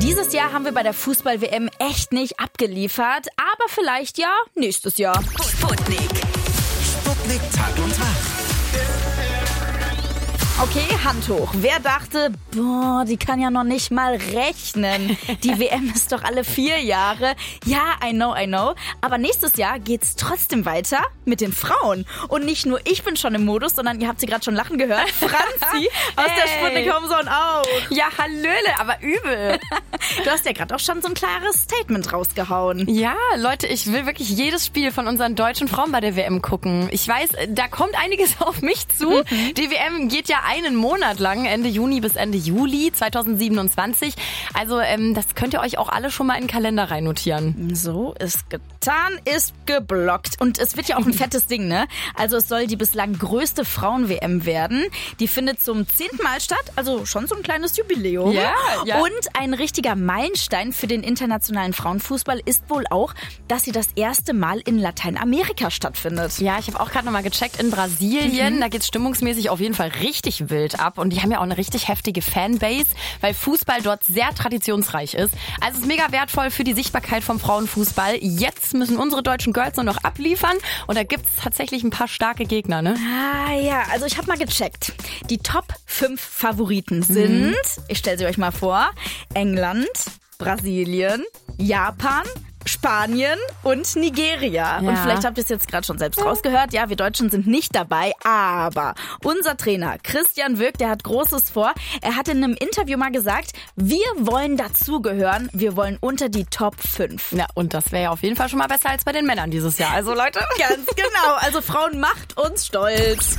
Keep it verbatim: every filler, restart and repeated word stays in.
Dieses Jahr haben wir bei der Fußball-W M echt nicht abgeliefert, aber vielleicht ja nächstes Jahr. Sputnik. Sputnik Tag und Tag. Okay, Hand hoch. Wer dachte, boah, die kann ja noch nicht mal rechnen. Die W M ist doch alle vier Jahre. Ja, I know, I know. Aber nächstes Jahr geht's trotzdem weiter mit den Frauen. Und nicht nur ich bin schon im Modus, sondern ihr habt sie gerade schon lachen gehört. Franzi aus Hey. der Sputnik Homezone auch. Ja, hallöle, aber übel. Du hast ja gerade auch schon so ein klares Statement rausgehauen. Ja, Leute, ich will wirklich jedes Spiel von unseren deutschen Frauen bei der W M gucken. Ich weiß, da kommt einiges auf mich zu. Mhm. Die W M geht ja einen Monat lang, Ende Juni bis Ende Juli zweitausendsiebenundzwanzig. Also ähm, das könnt ihr euch auch alle schon mal in den Kalender reinnotieren. So, ist getan, ist geblockt. Und es wird ja auch ein fettes Ding, ne? Also es soll die bislang größte Frauen-W M werden. Die findet zum zehnten Mal statt, also schon so ein kleines Jubiläum. Ja, ja. Und ein richtiger Meilenstein für den internationalen Frauenfußball ist wohl auch, dass sie das erste Mal in Lateinamerika stattfindet. Ja, ich habe auch gerade nochmal gecheckt in Brasilien. Mhm. Da geht's stimmungsmäßig auf jeden Fall richtig wild ab. Und die haben ja auch eine richtig heftige Fanbase, weil Fußball dort sehr traditionsreich ist. Also es ist mega wertvoll für die Sichtbarkeit vom Frauenfußball. Jetzt müssen unsere deutschen Girls nur noch abliefern. Und da gibt's tatsächlich ein paar starke Gegner, ne? Ah ja, also ich habe mal gecheckt. Die Top fünf Favoriten sind, mhm. ich stelle sie euch mal vor, England, Brasilien, Japan, Spanien und Nigeria. Ja. Und vielleicht habt ihr es jetzt gerade schon selbst rausgehört. Ja, wir Deutschen sind nicht dabei, aber unser Trainer Christian Wülk, der hat Großes vor. Er hat in einem Interview mal gesagt, wir wollen dazugehören, wir wollen unter die Top fünf. Ja, und das wäre ja auf jeden Fall schon mal besser als bei den Männern dieses Jahr. Also Leute, ganz genau. Also Frauen, macht uns stolz.